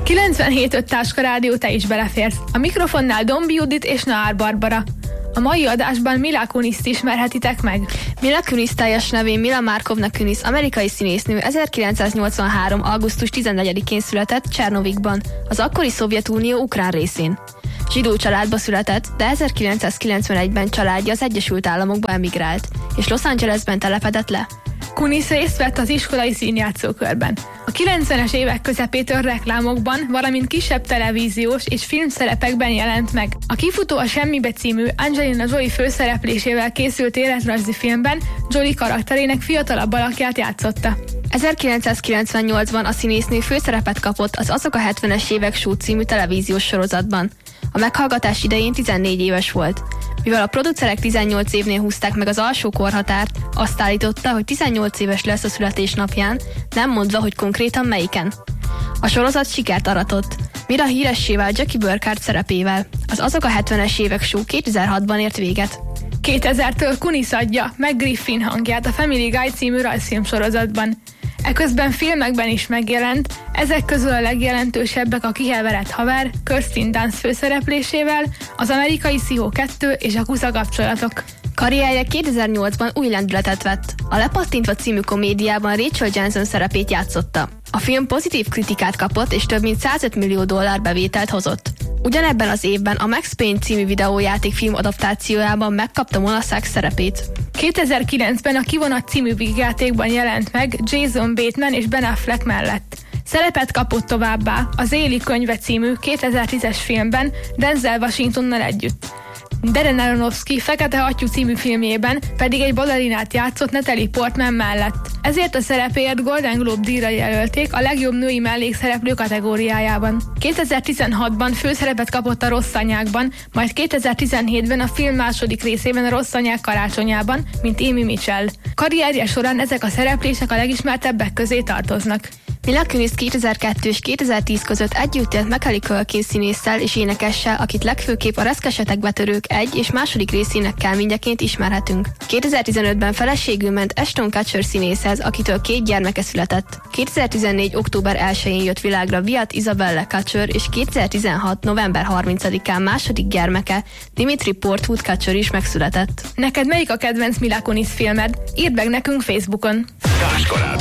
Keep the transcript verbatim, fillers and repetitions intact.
kilencvenhét öt Táska Rádió, te is beleférsz. A mikrofonnál Dombi Judit és Naár Barbara. A mai adásban Mila Kuniszt ismerhetitek meg. Mila Kunis teljes nevén Mila Markovna Kunis, amerikai színésznő, ezerkilencszáznyolcvanhárom. augusztus tizennegyedikén született Csernovikban, az akkori Szovjetunió ukrán részén. Zsidó családba született, de ezerkilencszázkilencvenegyben családja az Egyesült Államokba emigrált, és Los Angelesben telepedett le. Kunis részt vett az iskolai színjátszókörben. A kilencvenes évek közepétől reklámokban, valamint kisebb televíziós és filmszerepekben jelent meg. A Kifutó a semmibe című Angelina Jolie főszereplésével készült életrajzi filmben Jolie karakterének fiatalabb alakját játszotta. ezerkilencszázkilencvennyolcban a színésznő főszerepet kapott az Azok a hetvenes évek show című televíziós sorozatban. A meghallgatás idején tizennégy éves volt. Mivel a producerek tizennyolc évnél húzták meg az alsó korhatárt, azt állította, hogy tizennyolc éves lesz a születésnapján, nem mondva, hogy konkrétan melyiken. A sorozat sikert aratott. Mira híressé vált Jackie Burkhardt szerepével. Az Azok a hetvenes évek show kétezer-hatban ért véget. kétezertől Kunis adja meg Griffin hangját a Family Guy című rajzfilm sorozatban. Eközben filmekben is megjelent, ezek közül a legjelentősebbek a Kiheverett haver, Kirsten Dunst főszereplésével, az Amerikai Pszichó kettő és a Kusza kapcsolatok. Karrierje kétezer-nyolcban új lendületet vett. A Lepattintva című komédiában Rachel Jensen szerepét játszotta. A film pozitív kritikát kapott és több mint százöt millió dollár bevételt hozott. Ugyanebben az évben a Max Payne című videójátékfilm adaptációjában megkapta Mona Sachs szerepét. kétezer-kilencben a Kivonat című vígjátékban jelent meg Jason Bateman és Ben Affleck mellett. Szerepet kapott továbbá az Éli könyve című kétezer-tízes filmben Denzel Washingtonnal együtt. Darren Aronofsky Fekete hattyú című filmjében pedig egy balerinát játszott Natalie Portman mellett. Ezért a szerepéért Golden Globe díjra jelölték a legjobb női mellékszereplő kategóriájában. kétezer-tizenhatban főszerepet kapott a Rossz anyákban, majd kétezer-tizenhétben a film második részében a Rossz anyák karácsonyában, mint Amy Mitchell. Karrierje során ezek a szereplések a legismertebbek közé tartoznak. Mila Kunis kétezer-kettő és kétezer-tíz között együtt élt Macaulay Culkin színésszel és énekessel, akit legfőképp a Reszkesetek betörők egy és második részének kelményeként ismerhetünk. kétezer-tizenötben feleségül ment Ashton Kutcher színészhez, akitől két gyermeke született. kétezer-tizennégy. október elsején jött világra Wyatt Isabella Kutcher, és kétezer-tizenhat. november harmincadikán második gyermeke, Dimitri Portwood Kutcher is megszületett. Neked melyik a kedvenc Mila Kunis filmed? Írd meg nekünk Facebookon!